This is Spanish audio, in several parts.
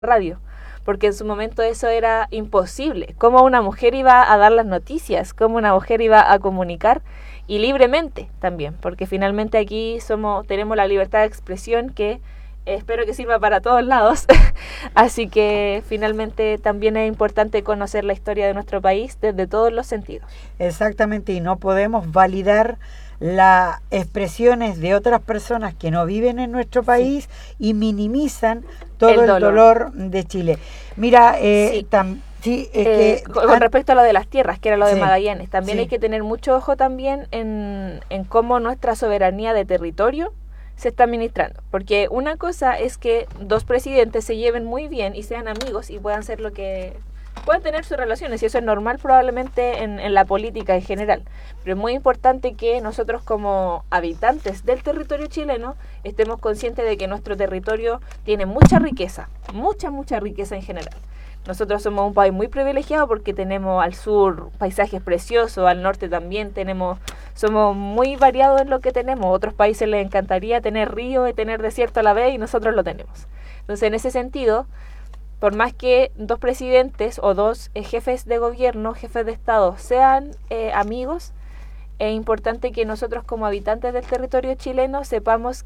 radio, porque en su momento eso era imposible. ¿Cómo una mujer iba a dar las noticias? ¿Cómo una mujer iba a comunicar? Y libremente también, porque finalmente aquí tenemos la libertad de expresión que espero que sirva para todos lados. Así que finalmente también es importante conocer la historia de nuestro país desde todos los sentidos. Exactamente, y no podemos validar las expresiones de otras personas que no viven en nuestro país y minimizan todo el dolor de Chile. Mira, con respecto a lo de las tierras, que era lo de Magallanes, también sí. hay que tener mucho ojo también en cómo nuestra soberanía de territorio se está administrando, porque una cosa es que dos presidentes se lleven muy bien y sean amigos y puedan tener sus relaciones, y eso es normal probablemente en la política en general, pero es muy importante que nosotros como habitantes del territorio chileno estemos conscientes de que nuestro territorio tiene mucha riqueza en general. Nosotros somos un país muy privilegiado porque tenemos al sur paisajes preciosos, al norte también somos muy variados en lo que tenemos. Otros países les encantaría tener río y tener desierto a la vez, y nosotros lo tenemos. Entonces, en ese sentido, por más que dos presidentes o dos jefes de gobierno, jefes de Estado, sean amigos, es importante que nosotros como habitantes del territorio chileno sepamos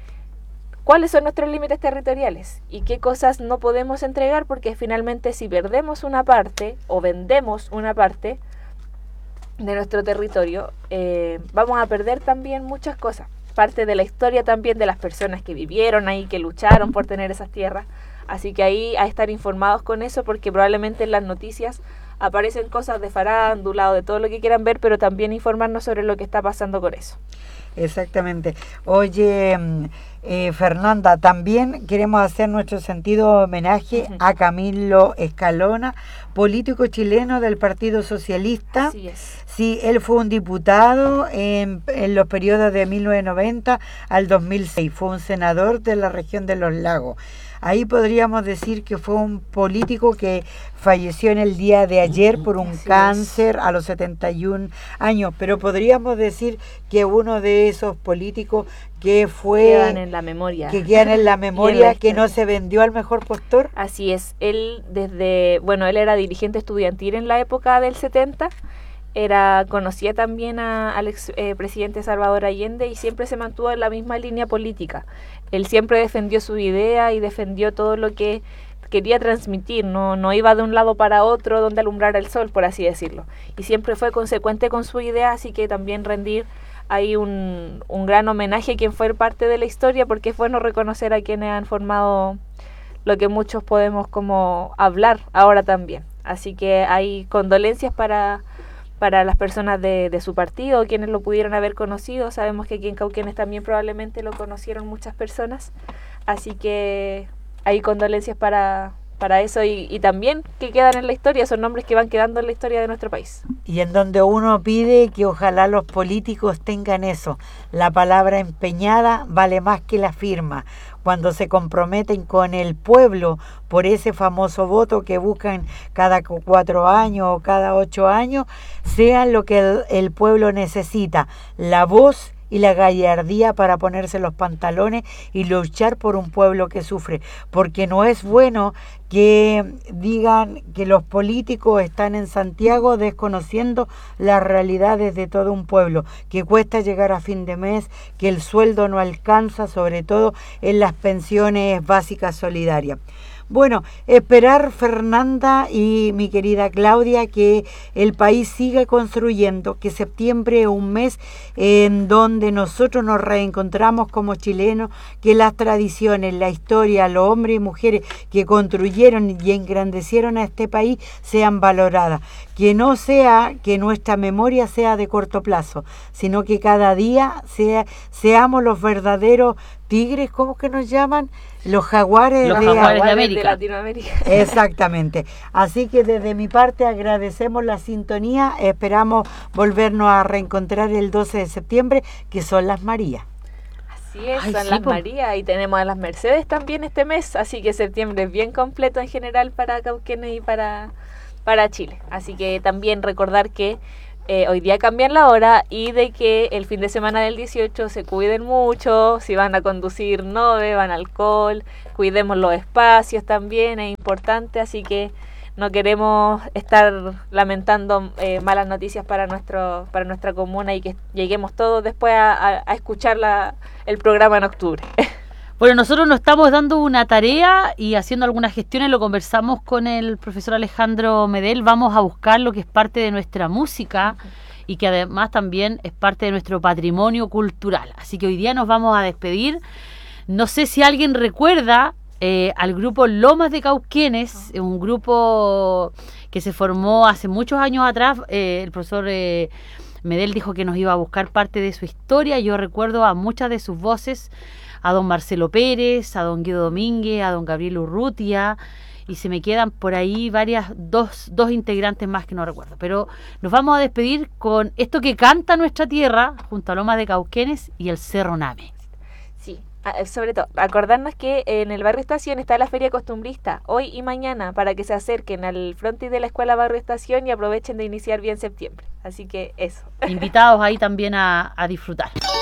cuáles son nuestros límites territoriales y qué cosas no podemos entregar, porque finalmente si perdemos una parte o vendemos una parte de nuestro territorio, vamos a perder también muchas cosas. Parte de la historia también de las personas que vivieron ahí, que lucharon por tener esas tierras. Así que ahí a estar informados con eso, porque probablemente en las noticias aparecen cosas de farándula o de todo lo que quieran ver, pero también informarnos sobre lo que está pasando con eso. Exactamente. Oye, Fernanda, también queremos hacer nuestro sentido homenaje a Camilo Escalona, político chileno del Partido Socialista. Así es. Sí, él fue un diputado en los periodos de 1990 al 2006. Fue un senador de la región de Los Lagos. Ahí podríamos decir que fue un político que falleció en el día de ayer por un cáncer a los 71 años, pero podríamos decir que uno de esos políticos que quedan en la memoria, que no se vendió al mejor postor. Así es, él él era dirigente estudiantil en la época del 70, conocía también al presidente Salvador Allende y siempre se mantuvo en la misma línea política. Él siempre defendió su idea y defendió todo lo que quería transmitir, no iba de un lado para otro donde alumbrara el sol, por así decirlo. Y siempre fue consecuente con su idea, así que también rendir ahí un gran homenaje a quien fue parte de la historia, porque es bueno reconocer a quienes han formado lo que muchos podemos como hablar ahora también. Así que hay condolencias para las personas de su partido, quienes lo pudieron haber conocido. Sabemos que aquí en Cauquenes también probablemente lo conocieron muchas personas, así que hay condolencias para eso y también que quedan en la historia, son nombres que van quedando en la historia de nuestro país. Y en donde uno pide que ojalá los políticos tengan eso, la palabra empeñada vale más que la firma. Cuando se comprometen con el pueblo por ese famoso voto que buscan cada 4 años o cada 8 años, sean lo que el pueblo necesita, la voz y la gallardía para ponerse los pantalones y luchar por un pueblo que sufre, porque no es bueno que digan que los políticos están en Santiago desconociendo las realidades de todo un pueblo, que cuesta llegar a fin de mes, que el sueldo no alcanza, sobre todo en las pensiones básicas solidarias. Bueno, esperar, Fernanda y mi querida Claudia, que el país siga construyendo, que septiembre es un mes en donde nosotros nos reencontramos como chilenos, que las tradiciones, la historia, los hombres y mujeres que construyeron y engrandecieron a este país sean valoradas. Que no sea que nuestra memoria sea de corto plazo, sino que cada día seamos los verdaderos tigres, ¿cómo que nos llaman? Los jaguares de Latinoamérica. Exactamente. Así que desde mi parte agradecemos la sintonía, esperamos volvernos a reencontrar el 12 de septiembre, que son las Marías. Así es, son las Marías, y tenemos a las Mercedes también este mes, así que septiembre es bien completo en general para Cauquenes y para Chile. Así que también recordar que hoy día cambian la hora y de que el fin de semana del 18 se cuiden mucho, si van a conducir no beban alcohol, cuidemos los espacios también, es importante, así que no queremos estar lamentando malas noticias para nuestra comuna y que lleguemos todos después a escuchar el programa en octubre. Bueno, nosotros nos estamos dando una tarea y haciendo algunas gestiones, lo conversamos con el profesor Alejandro Medel, vamos a buscar lo que es parte de nuestra música y que además también es parte de nuestro patrimonio cultural. Así que hoy día nos vamos a despedir. No sé si alguien recuerda al grupo Lomas de Cauquenes, un grupo que se formó hace muchos años atrás. El profesor Medel dijo que nos iba a buscar parte de su historia. Yo recuerdo a muchas de sus voces, a don Marcelo Pérez, a don Guido Domínguez, a don Gabriel Urrutia, y se me quedan por ahí dos integrantes más que no recuerdo. Pero nos vamos a despedir con esto que canta nuestra tierra, junto a Lomas de Cauquenes y el Cerro Name. Sí, sobre todo, acordarnos que en el Barrio Estación está la Feria Costumbrista, hoy y mañana, para que se acerquen al frontis de la Escuela Barrio Estación y aprovechen de iniciar bien septiembre. Así que eso. Invitados ahí también a disfrutar.